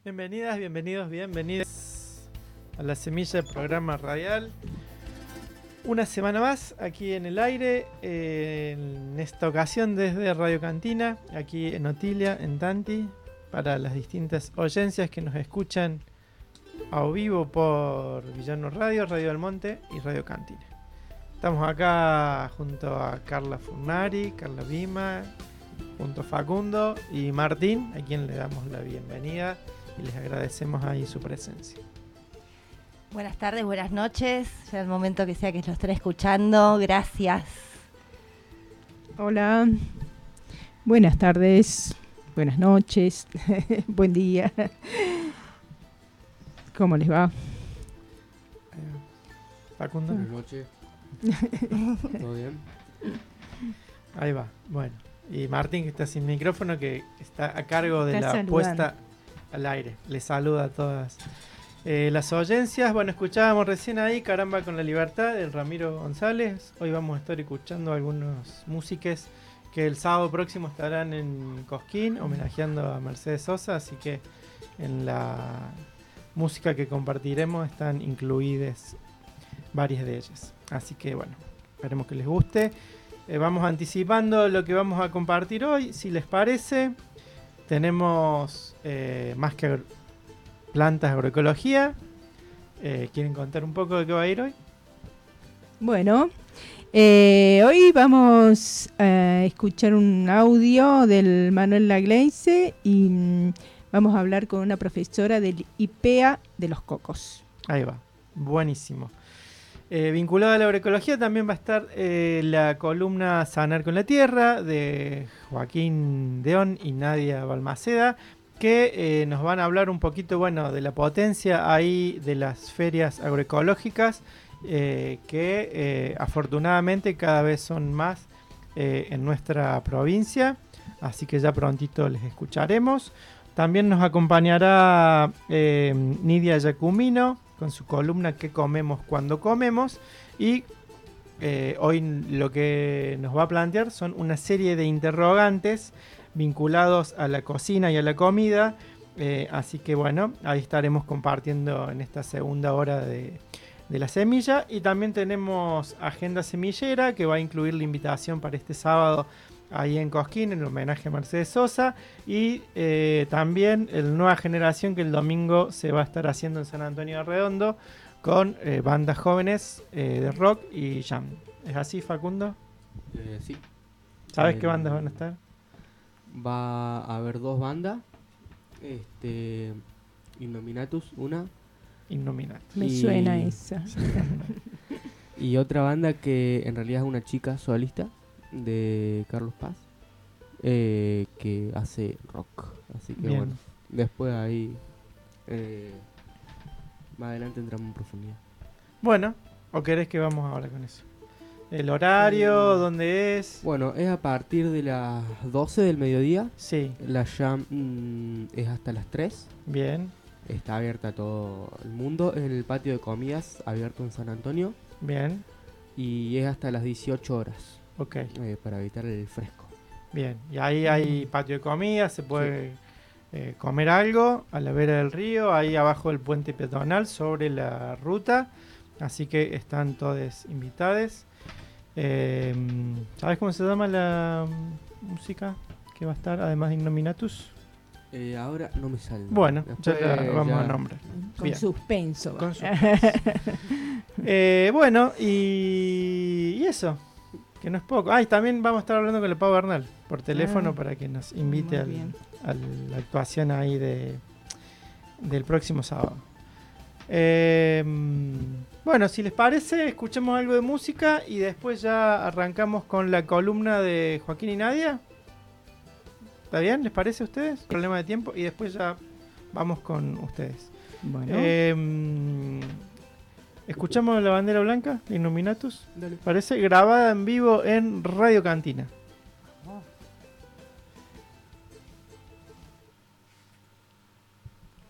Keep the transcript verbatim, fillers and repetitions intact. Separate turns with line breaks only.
Bienvenidas, bienvenidos, bienvenidos a La Semilla del Programa Radial. Una semana más aquí en el aire, eh, en esta ocasión desde Radio Cantina, aquí en Otilia, en Tanti, para las distintas oyencias que nos escuchan a vivo por Villano Radio, Radio del Monte y Radio Cantina. Estamos acá junto a Carla Furnari, Carla Vima, junto a Facundo y Martín, a quien le damos la bienvenida y les agradecemos ahí su presencia.
Buenas tardes, buenas noches, ya el momento que sea que lo estén escuchando, gracias.
Hola, buenas tardes, buenas noches, buen día. ¿Cómo les va?
Facundo.
Buenas noches. ¿Todo bien?
Ahí va, bueno. Y Martín, que está sin micrófono, que está a cargo de
Está
la
saludando.
puesta al aire. Les saluda a todas eh, las oyencias. Bueno, escuchábamos recién ahí Caramba con la Libertad del Ramiro González. Hoy vamos a estar escuchando algunos músiques que el sábado próximo estarán en Cosquín homenajeando a Mercedes Sosa, así que en la música que compartiremos están incluidas varias de ellas. Así que bueno, esperemos que les guste. Eh, vamos anticipando lo que vamos a compartir hoy, si les parece. Tenemos eh, más que agro- plantas, agroecología. Eh, ¿Quieren contar un poco de qué va a ir hoy?
Bueno, eh, hoy vamos a escuchar un audio del Manuel Lagleise y mm, vamos a hablar con una profesora del I P E A de Los Cocos.
Ahí va, buenísimo. Eh, vinculado a la agroecología también va a estar eh, la columna Sanar con la Tierra de Joaquín Deón y Nadia Balmaceda, que eh, nos van a hablar un poquito, bueno, de la potencia ahí de las ferias agroecológicas, eh, que eh, afortunadamente cada vez son más eh, en nuestra provincia, así que ya prontito les escucharemos. También nos acompañará eh, Nidia Giacumino con su columna ¿Qué comemos cuando comemos? Y eh, hoy lo que nos va a plantear son una serie de interrogantes vinculados a la cocina y a la comida. Eh, así que bueno, ahí estaremos compartiendo en esta segunda hora de, de la semilla. Y también tenemos Agenda Semillera, que va a incluir la invitación para este sábado ahí en Cosquín, en homenaje a Mercedes Sosa, y eh, también el Nueva Generación, que el domingo se va a estar haciendo en San Antonio de Redondo con eh, bandas jóvenes eh, de rock y jam. ¿Es así, Facundo?
Eh, sí.
¿Sabes
Eh,
qué bandas van a estar?
Va a haber dos bandas. Este. Innominatus, una.
Innominat.
Me
Y-
suena esa.
Y otra banda que en realidad es una chica solista de Carlos Paz. eh, que hace rock. Así que
Bien.
bueno. Después ahí. eh, más adelante entramos en profundidad.
Bueno, ¿o querés que vamos ahora con eso? ¿El horario?
Mm.
¿Dónde es?
Bueno, es a partir de las doce del mediodía.
Sí,
La jam mm, es hasta las tres.
bien,
Está abierta a todo el mundo. Es en el patio de comidas abierto en San Antonio.
bien,
Y es hasta las dieciocho horas.
ok,
eh, para evitar el fresco.
bien. Y ahí hay patio de comida, se puede eh, comer algo a la vera del río, ahí abajo del puente peatonal sobre la ruta. Así que están todos invitados. Eh, ¿Sabes cómo se llama la mm, música que va a estar además de Innominatus?
Eh, ahora no me sale.
Bueno, ya
Después
la vamos
ya-
a nombrar.
Con
Bien.
suspenso.
Con suspenso. Eh, bueno, y, y eso, que no es poco. Ah, y también vamos a estar hablando con el Pau Bernal por teléfono
Ah,
para que nos invite
muy
al-
bien.
a la actuación ahí de del próximo sábado. Eh, bueno, si les parece, escuchemos algo de música y después ya arrancamos con la columna de Joaquín y Nadia. ¿Está bien? ¿Les parece a ustedes? Problema de tiempo. Y después ya vamos con ustedes.
Bueno,
Eh, escuchamos la bandera blanca de Innominatus.
Dale.
Parece grabada en vivo en Radio Cantina.